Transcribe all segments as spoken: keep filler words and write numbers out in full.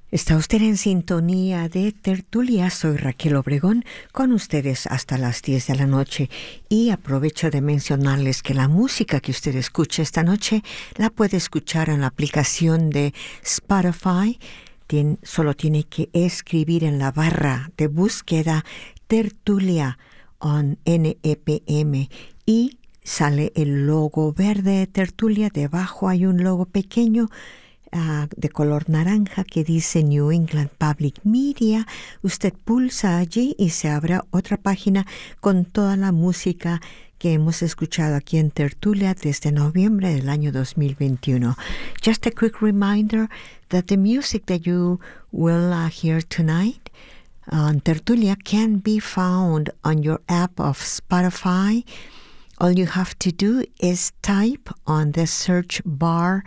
Está usted en sintonía de Tertulia. Soy Raquel Obregón, con ustedes hasta las diez de la noche. Y aprovecho de mencionarles que la música que usted escucha esta noche la puede escuchar en la aplicación de Spotify. Tien, solo tiene que escribir en la barra de búsqueda Tertulia on N E P M y sale el logo verde de Tertulia. Debajo hay un logo pequeño Uh, de color naranja que dice New England Public Media. Usted pulsa allí y se abre otra página con toda la música que hemos escuchado aquí en Tertulia desde noviembre del año dos mil veintiuno. Just a quick reminder that the music that you will uh, hear tonight on Tertulia can be found on your app of Spotify. All you have to do is type on the search bar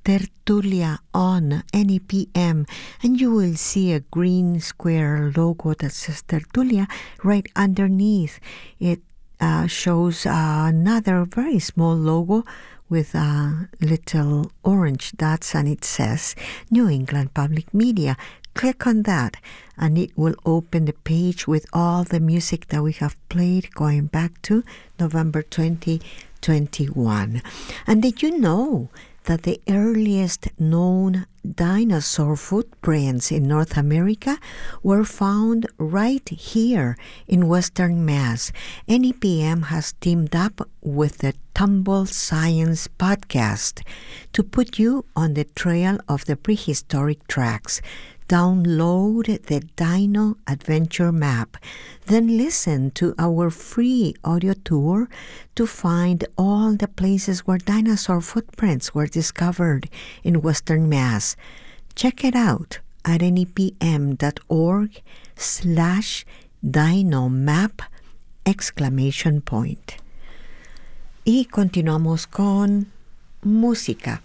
Tertulia on N E P M, and you will see a green square logo that says Tertulia right underneath. It uh, shows uh, another very small logo with uh, little orange dots, and it says New England Public Media. Click on that, and it will open the page with all the music that we have played going back to November twenty twenty-one. And did you know that the earliest known dinosaur footprints in North America were found right here in Western Mass? N E P M has teamed up with the Tumble Science podcast to put you on the trail of the prehistoric tracks. Download the Dino Adventure Map, then listen to our free audio tour to find all the places where dinosaur footprints were discovered in Western Mass. Check it out at nepm.org slash dinomap exclamation point. Y continuamos con música.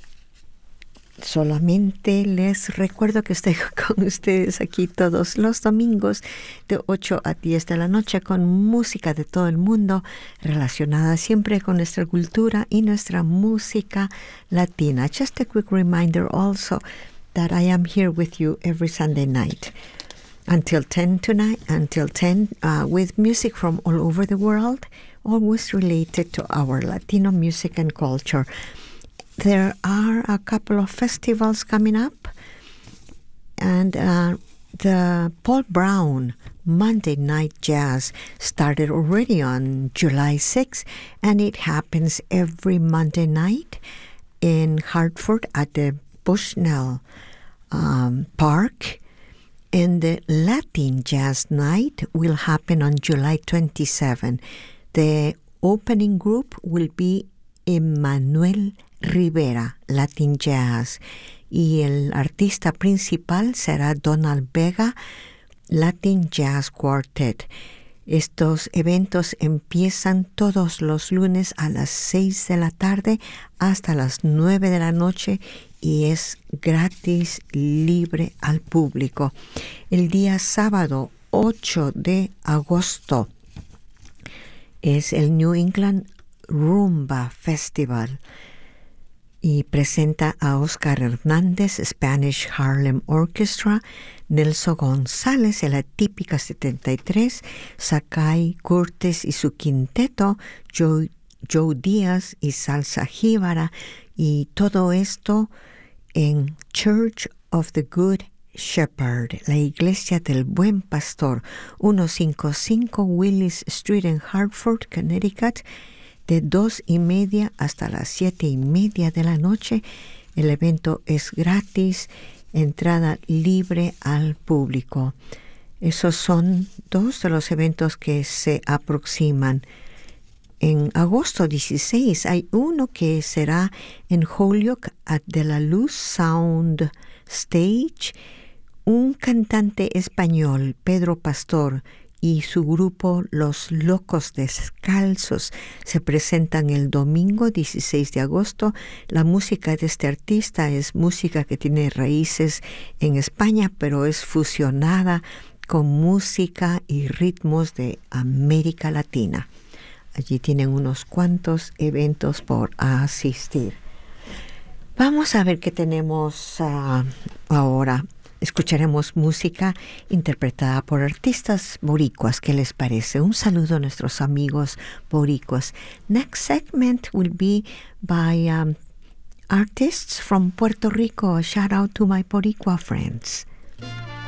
Solamente les recuerdo que estoy con ustedes aquí todos los domingos de ocho a diez de la noche con música de todo el mundo relacionada siempre con nuestra cultura y nuestra música latina. Just a quick reminder also that I am here with you every Sunday night until ten tonight, until ten uh, with music from all over the world, always related to our Latino music and culture. There are a couple of festivals coming up, and uh, the Paul Brown Monday Night Jazz started already on July sixth, and it happens every Monday night in Hartford at the Bushnell um, Park. And the Latin Jazz Night will happen on July twenty-seventh. The opening group will be Emmanuel Rivera, Latin Jazz, y el artista principal será Donald Vega, Latin Jazz Quartet. Estos eventos empiezan todos los lunes a las seis de la tarde hasta las nueve de la noche y es gratis, libre al público. El día sábado ocho de agosto es el New England Rumba Festival y presenta a Oscar Hernández, Spanish Harlem Orchestra, Nelson González, de la típica setenta y tres, Sakai Curtis y su quinteto, Joe, Joe Díaz y Salsa Jíbara, y todo esto en Church of the Good Shepherd, la Iglesia del Buen Pastor, ciento cincuenta y cinco Willis Street en Hartford, Connecticut, de dos y media hasta las siete y media de la noche. El evento es gratis, entrada libre al público. Esos son dos de los eventos que se aproximan. En agosto dieciséis hay uno que será en Holyoke at De La Luz Sound Stage. Un cantante español, Pedro Pastor, y su grupo Los Locos Descalzos se presentan el domingo dieciséis de agosto. La música de este artista es música que tiene raíces en España, pero es fusionada con música y ritmos de América Latina. Allí tienen unos cuantos eventos por asistir. Vamos a ver qué tenemos uh, ahora. escucharemos música interpretada por artistas boricuas. ¿Qué les parece? Un saludo a nuestros amigos boricuas. Next segment will be by um, artists from Puerto Rico. A shout out to my Boricua friends.